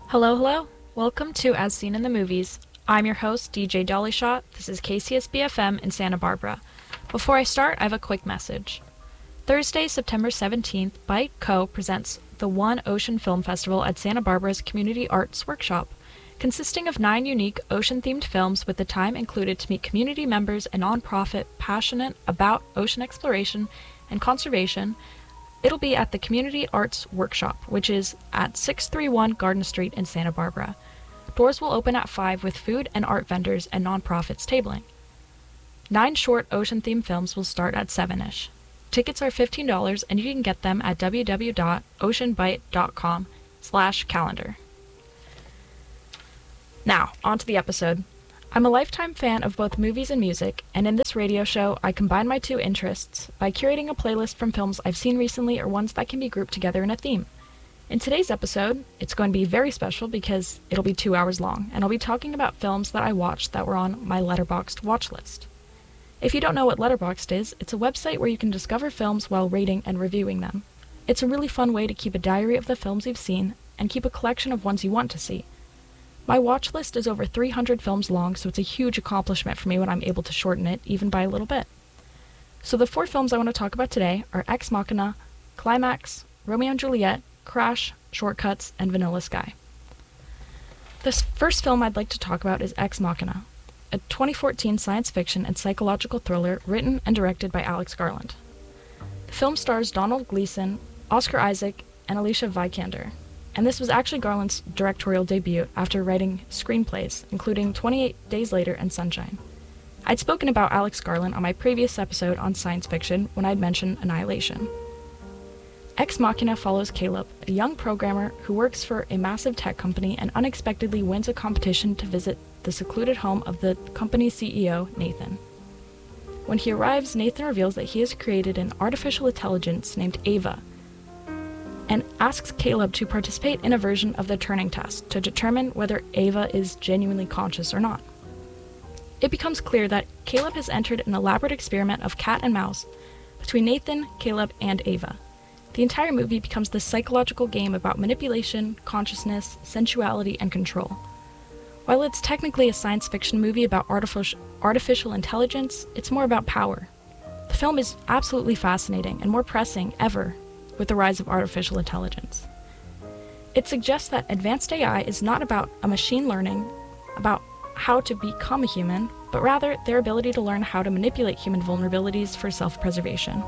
Hello, hello. Welcome to As Seen in the Movies. I'm your host, DJ Dollyshot. This is KCSB-FM in Santa Barbara. Before I start, I have a quick message. Thursday, September 17th, Bite Co. presents the One Ocean Film Festival at Santa Barbara's Community Arts Workshop, consisting of 9 unique ocean-themed films with the time included to meet community members and nonprofit passionate about ocean exploration and conservation. It'll be at the Community Arts Workshop, which is at 631 Garden Street in Santa Barbara. Doors will open at 5 with food and art vendors and nonprofits tabling. 9 short ocean-themed films will start at 7-ish. Tickets are $15 and you can get them at www.oceanbite.com/calendar. Now, on to the episode. I'm a lifetime fan of both movies and music, and in this radio show, I combine my two interests by curating a playlist from films I've seen recently or ones that can be grouped together in a theme. In today's episode, it's going to be very special because it'll be 2 hours long, and I'll be talking about films that I watched that were on my Letterboxd watch list. If you don't know what Letterboxd is, it's a website where you can discover films while rating and reviewing them. It's a really fun way to keep a diary of the films you've seen and keep a collection of ones you want to see. My watch list is over 300 films long, so it's a huge accomplishment for me when I'm able to shorten it, even by a little bit. So the 4 films I want to talk about today are Ex Machina, Climax, Romeo and Juliet, Crash, Shortcuts, and Vanilla Sky. The first film I'd like to talk about is Ex Machina, a 2014 science fiction and psychological thriller written and directed by Alex Garland. The film stars Donald Gleason, Oscar Isaac, and Alicia Vikander. And this was actually Garland's directorial debut after writing screenplays, including 28 Days Later and Sunshine. I'd spoken about Alex Garland on my previous episode on science fiction when I'd mentioned Annihilation. Ex Machina follows Caleb, a young programmer who works for a massive tech company and unexpectedly wins a competition to visit the secluded home of the company's CEO, Nathan. When he arrives, Nathan reveals that he has created an artificial intelligence named Ava, and asks Caleb to participate in a version of the Turing test to determine whether Ava is genuinely conscious or not. It becomes clear that Caleb has entered an elaborate experiment of cat and mouse between Nathan, Caleb, and Ava. The entire movie becomes this psychological game about manipulation, consciousness, sensuality, and control. While it's technically a science fiction movie about artificial intelligence, it's more about power. The film is absolutely fascinating and more pressing ever with the rise of artificial intelligence. It suggests that advanced AI is not about a machine learning about how to become a human, but rather their ability to learn how to manipulate human vulnerabilities for self-preservation.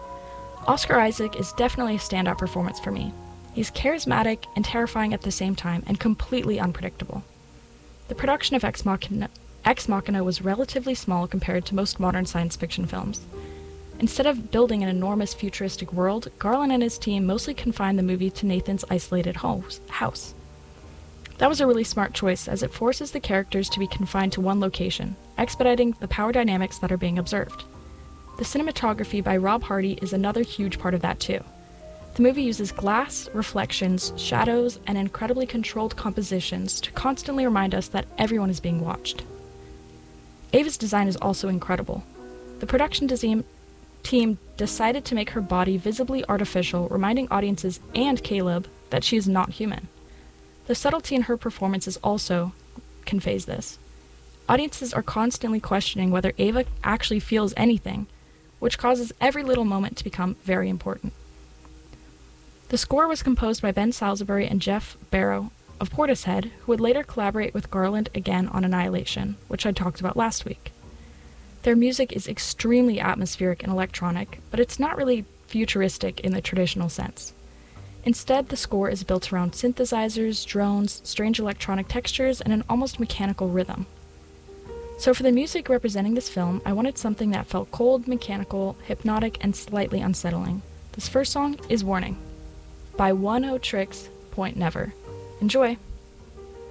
Oscar Isaac is definitely a standout performance for me. He's charismatic and terrifying at the same time, and completely unpredictable. The production of Ex Machina was relatively small compared to most modern science fiction films. Instead of building an enormous futuristic world, Garland and his team mostly confined the movie to Nathan's isolated house. That was a really smart choice, as it forces the characters to be confined to one location, expediting the power dynamics that are being observed. The cinematography by Rob Hardy is another huge part of that too. The movie uses glass, reflections, shadows, and incredibly controlled compositions to constantly remind us that everyone is being watched. Ava's design is also incredible. The production team decided to make her body visibly artificial, reminding audiences and Caleb that she is not human. The subtlety in her performances also conveys this. Audiences are constantly questioning whether Ava actually feels anything, which causes every little moment to become very important. The score was composed by Ben Salisbury and Jeff Barrow of Portishead, who would later collaborate with Garland again on Annihilation, which I talked about last week. Their music is extremely atmospheric and electronic, but it's not really futuristic in the traditional sense. Instead, the score is built around synthesizers, drones, strange electronic textures, and an almost mechanical rhythm. So for the music representing this film, I wanted something that felt cold, mechanical, hypnotic, and slightly unsettling. This first song is Warning by One O Tricks Point Never. Enjoy!